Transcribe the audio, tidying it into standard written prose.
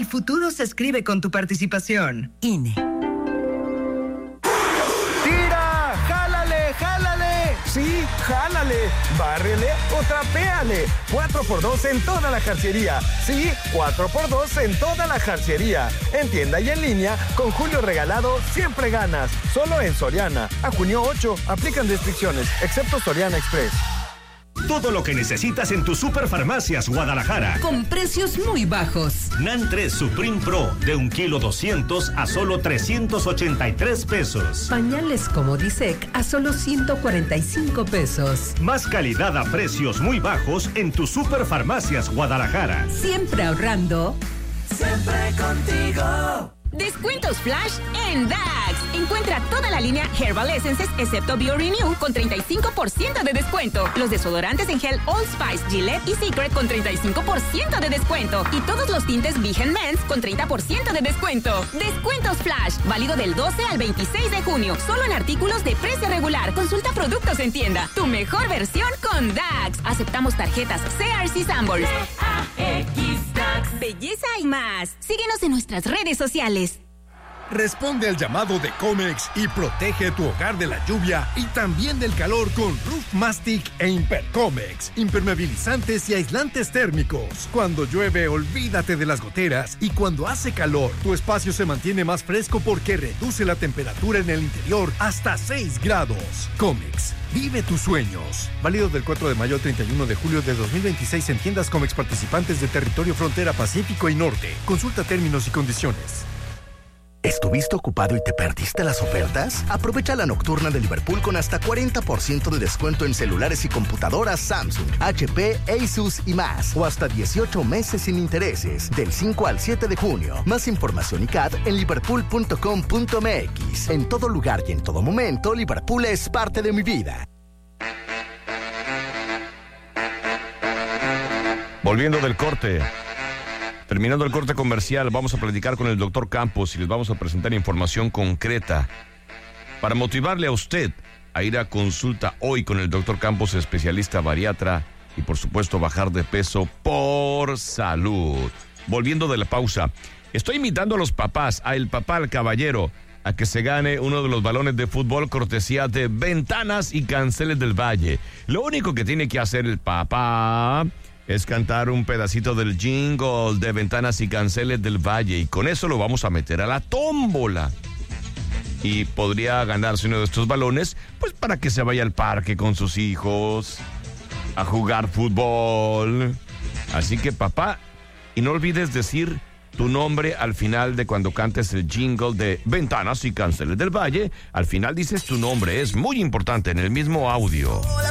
futuro se escribe con tu participación. INE. ¡Tira! ¡Jálale! ¡Jálale! Sí, jálale. Bárrele o trapéale. 4x2 en toda la jarciería. Sí, 4x2 en toda la jarciería. En tienda y en línea, con Julio Regalado siempre ganas. Solo en Soriana. A junio 8, aplican restricciones, excepto Soriana Express. Todo lo que necesitas en tus Superfarmacias Guadalajara. Con precios muy bajos. NAN 3 Supreme Pro de 1 kilo 200 a solo 383 pesos. Pañales Comodisec a solo 145 pesos. Más calidad a precios muy bajos en tus Superfarmacias Guadalajara. Siempre ahorrando. Siempre contigo. Descuentos Flash en DAX. Encuentra toda la línea Herbal Essences excepto BioRenew con 35% de descuento. Los desodorantes en gel Old Spice, Gillette y Secret con 35% de descuento. Y todos los tintes Vigen Men's con 30% de descuento. Descuentos Flash. Válido del 12 al 26 de junio. Solo en artículos de precio regular. Consulta productos en tienda. Tu mejor versión con DAX. Aceptamos tarjetas CRC Sanborns. DAX. Belleza y más. Síguenos en nuestras redes sociales. Responde al llamado de Comex y protege tu hogar de la lluvia y también del calor con Roof Mastic e Impercomex. Impermeabilizantes y aislantes térmicos. Cuando llueve, olvídate de las goteras. Y cuando hace calor, tu espacio se mantiene más fresco porque reduce la temperatura en el interior hasta 6 grados. Comex. Vive tus sueños. Válido del 4 de mayo al 31 de julio de 2026 en tiendas Comex participantes de territorio frontera Pacífico y Norte. Consulta términos y condiciones. ¿Estuviste ocupado y te perdiste las ofertas? Aprovecha la nocturna de Liverpool con hasta 40% de descuento en celulares y computadoras Samsung, HP, Asus y más. O hasta 18 meses sin intereses, del 5 al 7 de junio. Más información y CAD en liverpool.com.mx. En todo lugar y en todo momento, Liverpool es parte de mi vida. Volviendo del corte. Terminando el corte comercial, vamos a platicar con el doctor Campos y les vamos a presentar información concreta para motivarle a usted a ir a consulta hoy con el doctor Campos, especialista bariatra, y por supuesto bajar de peso por salud. Volviendo de la pausa, estoy invitando a los papás, al caballero, a que se gane uno de los balones de fútbol cortesía de Ventanas y Canceles del Valle. Lo único que tiene que hacer el papá es cantar un pedacito del jingle de Ventanas y Canceles del Valle, y con eso lo vamos a meter a la tómbola. Y podría ganarse uno de estos balones, pues para que se vaya al parque con sus hijos a jugar fútbol. Así que papá, y no olvides decir tu nombre al final de cuando cantes el jingle de Ventanas y Canceles del Valle. Al final dices tu nombre, es muy importante en el mismo audio.